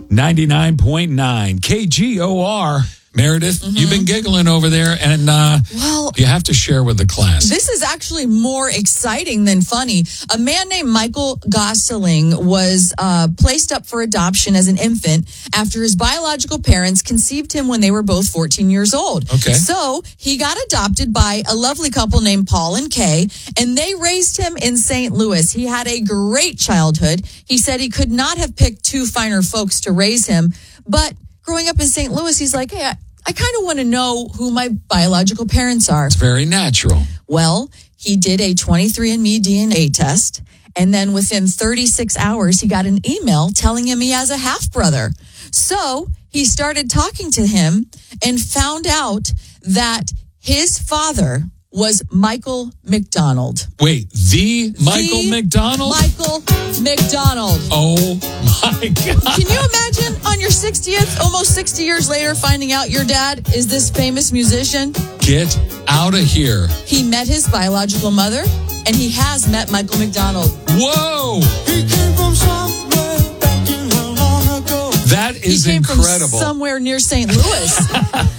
99.9 KGOR. Meredith, you've been giggling over there, and you have to share with the class. This is actually more exciting than funny. A man named Michael Gosling was placed up for adoption as an infant after his biological parents conceived him when they were both 14 years old. Okay. So he got adopted by a lovely couple named Paul and Kay, and they raised him in St. Louis. He had a great childhood. He said he could not have picked two finer folks to raise him, but growing up in St. Louis, he's like, hey, I kind of want to know who my biological parents are. It's very natural. Well, he did a 23andMe DNA test, and then within 36 hours, he got an email telling him he has a half-brother. So he started talking to him and found out that his father was Michael McDonald. Wait, the Michael McDonald? Michael McDonald. Oh, my God. Can you imagine on your 60th, almost 60 years later, finding out your dad is this famous musician? Get out of here. He met his biological mother, and he has met Michael McDonald. Whoa. He came from somewhere back in how long ago. That is he came incredible. From somewhere near St. Louis.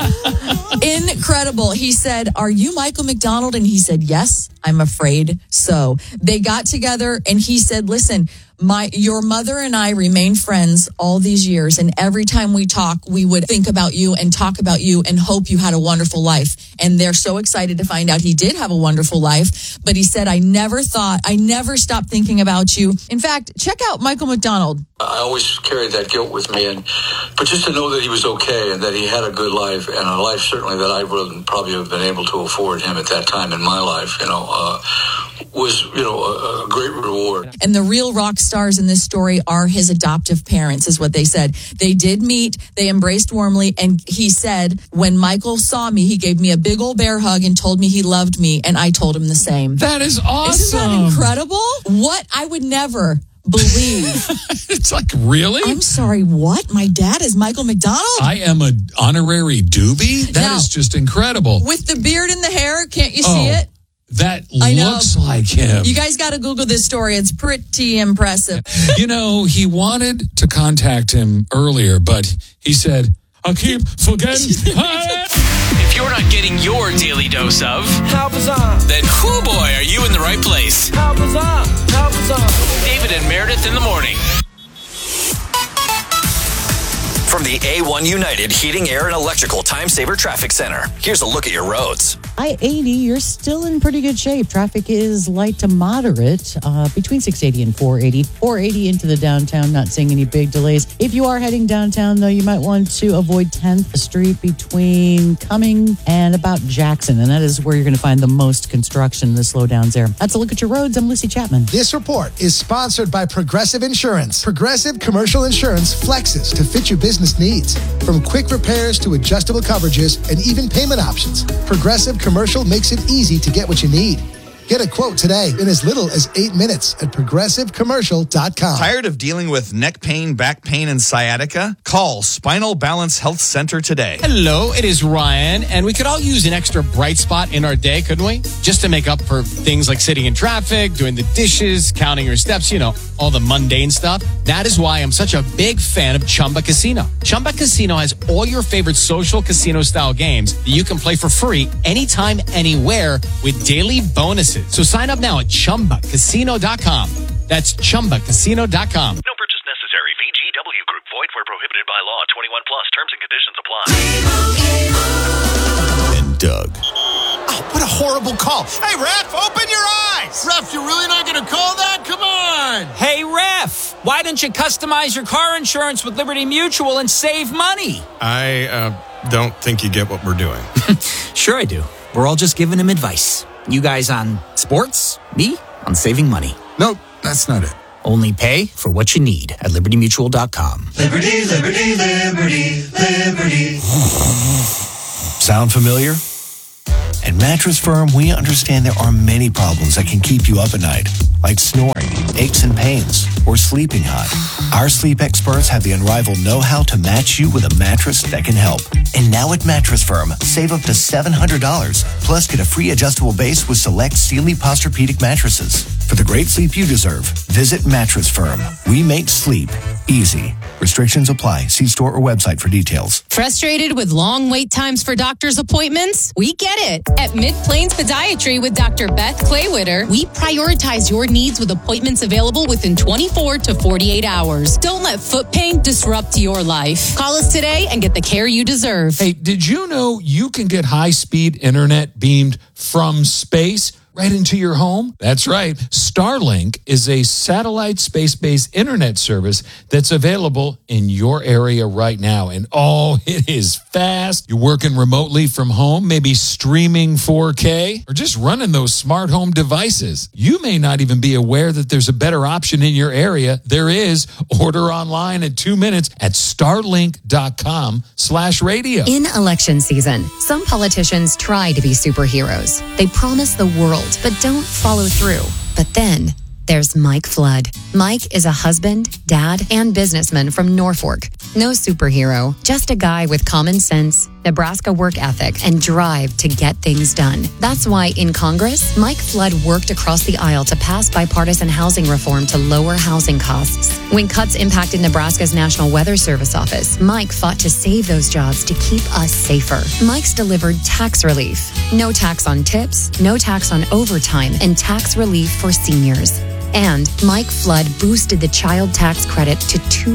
Incredible. He said, "Are you Michael McDonald?" And he said, "Yes, I'm afraid so." They got together and he said, "Listen, your mother and I remain friends all these years. And every time we talk, we would think about you and talk about you and hope you had a wonderful life." And they're so excited to find out he did have a wonderful life. But he said, I never stopped thinking about you. In fact, check out Michael McDonald. I always carried that guilt with me, but just to know that he was okay and that he had a good life, and a life certainly that I wouldn't probably have been able to afford him at that time in my life, was, a great reward. And the real rock stars in this story are his adoptive parents, is what they said. They did meet, they embraced warmly, and he said, when Michael saw me, he gave me a big old bear hug and told me he loved me, and I told him the same. That is awesome. Isn't that incredible? What? I would never believe. It's like, really? I'm sorry, what? My dad is Michael McDonald? I am an honorary doobie? That is just incredible. With the beard and the hair, can't you see it? That looks like him. You guys got to Google this story. It's pretty impressive. He wanted to contact him earlier, but he said, I keep forgetting. If you're not getting your daily dose of, then whoo boy, are you in the right place. David and Meredith in the morning. From the A1 United Heating, Air, and Electrical Time Saver Traffic Center, here's a look at your roads. I-80, you're still in pretty good shape. Traffic is light to moderate between 680 and 480. 480 into the downtown, not seeing any big delays. If you are heading downtown, though, you might want to avoid 10th Street between Cumming and about Jackson. And that is where you're going to find the most construction, the slowdowns there. That's a look at your roads. I'm Lucy Chapman. This report is sponsored by Progressive Insurance. Progressive Commercial Insurance flexes to fit your business needs. From quick repairs to adjustable coverages and even payment options, Progressive Commercial makes it easy to get what you need. Get a quote today in as little as 8 minutes at ProgressiveCommercial.com. Tired of dealing with neck pain, back pain, and sciatica? Call Spinal Balance Health Center today. Hello, it is Ryan, and we could all use an extra bright spot in our day, couldn't we? Just to make up for things like sitting in traffic, doing the dishes, counting your steps, all the mundane stuff. That is why I'm such a big fan of Chumba Casino. Chumba Casino has all your favorite social casino-style games that you can play for free anytime, anywhere with daily bonuses. So sign up now at ChumbaCasino.com. That's ChumbaCasino.com. No purchase necessary. VGW Group. Void where prohibited by law. 21 plus. Terms and conditions apply. And Doug. Oh, what a horrible call. Hey, ref, open your eyes. Ref, you're really not going to call that? Come on. Hey, ref, why don't you customize your car insurance with Liberty Mutual and save money? I don't think you get what we're doing. Sure I do. We're all just giving him advice. You guys on sports, me on saving money. Nope, that's not it. Only pay for what you need at LibertyMutual.com. Liberty, liberty, liberty, liberty. Sound familiar? At Mattress Firm, we understand there are many problems that can keep you up at night, like snoring, aches and pains, or sleeping hot. Our sleep experts have the unrivaled know-how to match you with a mattress that can help. And now at Mattress Firm, save up to $700, plus get a free adjustable base with select Sealy Posturepedic mattresses. For the great sleep you deserve, visit Mattress Firm. We make sleep easy. Restrictions apply. See store or website for details. Frustrated with long wait times for doctor's appointments? We get it. At Mid-Plains Podiatry with Dr. Beth Claywitter, we prioritize your needs with appointments available within 24 to 48 hours. Don't let foot pain disrupt your life. Call us today and get the care you deserve. Hey, did you know you can get high-speed internet beamed from space right into your home? That's right. Starlink is a satellite space-based internet service that's available in your area right now. And it is fast. You're working remotely from home, maybe streaming 4K, or just running those smart home devices. You may not even be aware that there's a better option in your area. There is. Order online in 2 minutes at starlink.com/radio. In election season, some politicians try to be superheroes. They promise the world, but don't follow through. But then there's Mike Flood. Mike is a husband, dad, and businessman from Norfolk. No superhero, just a guy with common sense, Nebraska work ethic, and drive to get things done. That's why in Congress, Mike Flood worked across the aisle to pass bipartisan housing reform to lower housing costs. When cuts impacted Nebraska's National Weather Service office, Mike fought to save those jobs to keep us safer. Mike's delivered tax relief. No tax on tips, no tax on overtime, and tax relief for seniors. And Mike Flood boosted the child tax credit to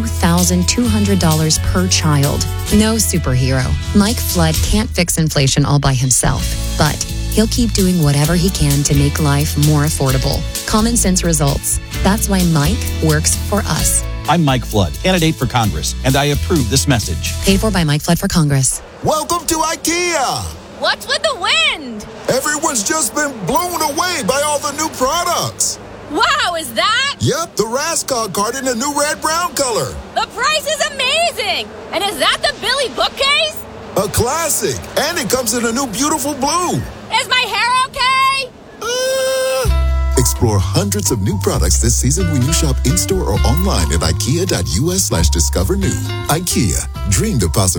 $2,200 per child. No superhero. Mike Flood can't fix inflation all by himself, but he'll keep doing whatever he can to make life more affordable. Common sense results. That's why Mike works for us. I'm Mike Flood, candidate for Congress, and I approve this message. Paid for by Mike Flood for Congress. Welcome to IKEA! What's with the wind? Everyone's just been blown away by all the new products. Wow, is that? Yep, the Raskog card in a new red-brown color. The price is amazing! And is that the Billy bookcase? A classic, and it comes in a new beautiful blue. Is my hair okay? Explore hundreds of new products this season when you shop in-store or online at ikea.us/discover new. IKEA, dream the possibility.